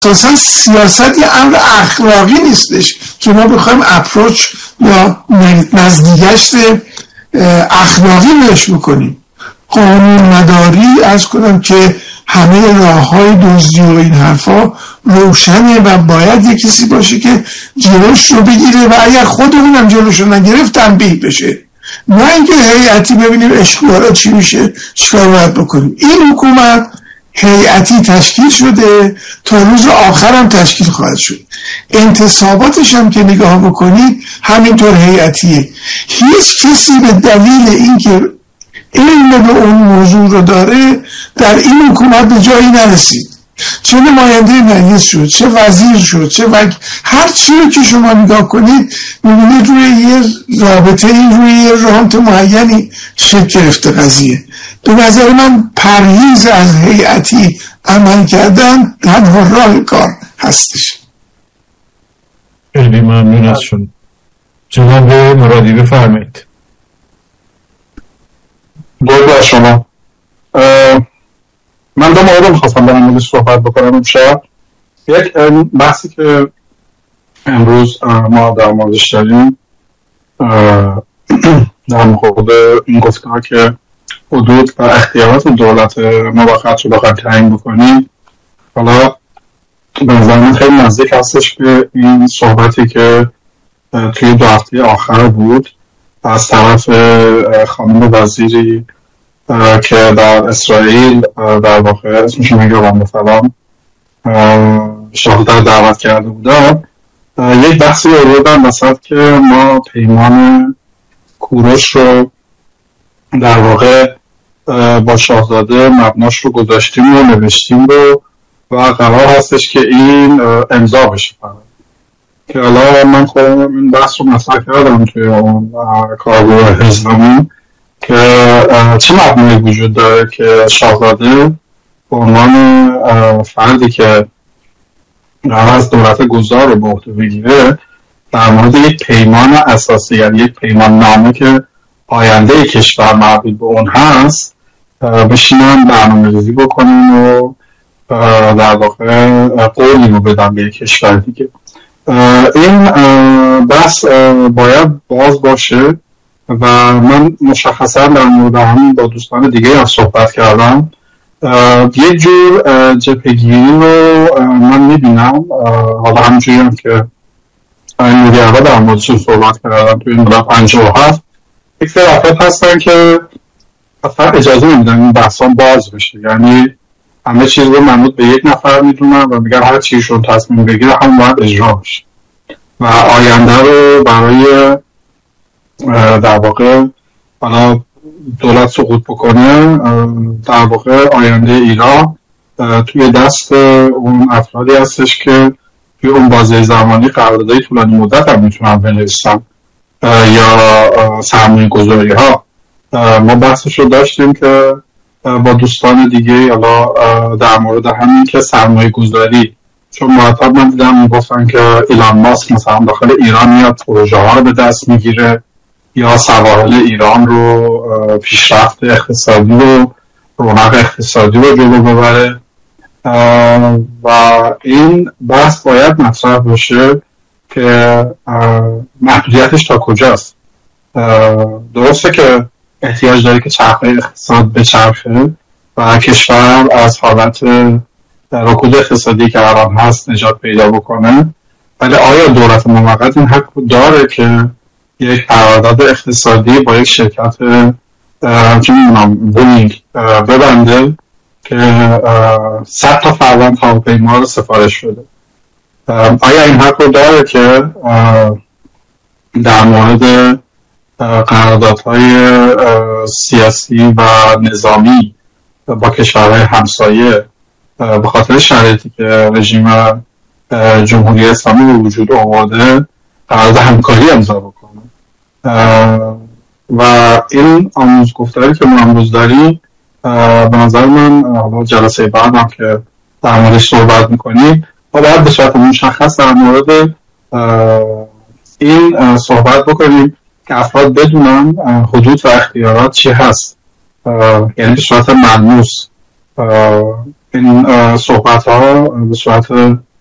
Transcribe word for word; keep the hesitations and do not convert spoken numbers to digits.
اساسا سیاست یه امر اخلاقی نیستش که ما بخوایم اپروچ یا نزدیکشت اخلاقی بهش بکنیم. قانون مداری از کنم که همه راه های دزدی و این حرفا روشنه و باید یک کسی باشه که جلوش رو بگیره و اگر خودمونم جلوش رو نگرفت تنبیه بشه، نه اینکه هیئتی ببینیم اشکالات چی میشه چیکار باید بکنیم. این حکومت هیئتی تشکیل شده، تا روز آخرم تشکیل خواهد شد. انتصاباتش هم که نگاه بکنید همینطور هیئتیه. هیچ کسی به دلیل اینکه علم به اون موضوع رو داره در این حکومت به جایی نرسید. چه نماینده مجلس شد، چه وزیر شد، چه وک... هر چی رو که شما نگاه کنید میبینید روی یه رابطه این روی یه رانت معینی شکل گرفته قضیه. به نظر من پرهیز از هیئتی عمل کردن تنها راه کار هستش. خیلی ممنون از شما. جناب مرادی بفرمایید. درود بر شما. من دو مورد میخواستم در موردش صحبت بکنم امشب. یک بحثی که امروز ما در موردش داریم در مورد این گفتگاه که حدود و اختیارات دولت موقت رو بخوایم تعیین بکنیم، حالا به نظر من خیلی نزدیک هستش که این صحبتی که توی دو هفته آخر بود از طرف خانم وزیری که در اسرائیل در واقع اسمش میگم مثلا شاهدار دعوت کرده بودن، یک بحثی آوردن وسط که ما پیمان کوروش رو در واقع با شاهزاده مبناش رو گذاشتیم و نوشتیم رو و قرار هستش که این امضا بشه. که حالا من خودم این بحث رو مطرح کردم توی اون کارگروه حزبمون که چه مبنایی وجود داره که شاهزاده به عنوان فردی که قرار از دولت گذار رو به عهده بگیره در مورد یک پیمان اساسی، یعنی یک پیمان نامه که آینده کشور مربوط به اون هست، بشینن برنامه‌ریزی بکنیم و در واقع قولی رو بدن به یک کشور دیگه. این بحث باید باز باشه و من مشخصا در مورد همین با دوستان دیگه هم صحبت کردم. یه جور جبهه‌گیری رو من میبینم، حالا همونجوری هم که این مدیرها در موردش صحبت کردم توی این مدت پنجاه و هفت، یک سری افراد هستن که اصلا اجازه نمیدن این بحثان باز بشه، یعنی همه چیز رو منوط به یک نفر میدونن و میگن هر چیزشون تصمیم بگیره هم باید اجرا بشه و آینده رو برای در واقع حالا دولت سقوط بکنه، در واقع آینده ایران توی دست اون افرادی هستش که توی اون بازه زمانی قراردادهای طولانی مدت هم میتونن بنویسن یا سرمایه گذاری ها. ما بحثش رو داشتیم که با دوستان دیگه حالا در مورد همین که سرمایه گذاری، چون مرتب من دیدم میگفتن که ایلان ماسک مثلا داخل ایران میاد پروژه ها رو به دست میگیره یا سواحل ایران رو پیشرفت اقتصادی رو رونق اقتصادی رو جلو ببره و این بحث باید مطرح بشه که محدودیتش تا کجاست. درسته که احتیاج داره که چرخه اقتصاد بچرخه و کشور از حالت رکود اقتصادی که الان هست نجات پیدا بکنه، ولی آیا دولت موقت این حق داره که یک قرارداد اقتصادی با یک شرکت چه می‌دونم بوینگ ببنده که صد تا فروند هواپیما رو سفارش بده؟ آیا این حق رو داره که در مورد قراردادهای سیاسی و نظامی با کشورهای همسایه به خاطر شرایطی که رژیم جمهوری اسلامی به وجود آورده قرارداد همکاری امضا بکنه؟ و این آموزگفتاری که ما امروز داریم به نظر من حالا جلسه بعد هم که در موردش صحبت میکنیم ما باید به صورت مشخص در مورد این صحبت بکنیم که افراد بدونن حدود و اختیارات چی هست، یعنی به صورت ملموس این صحبت ها به صورت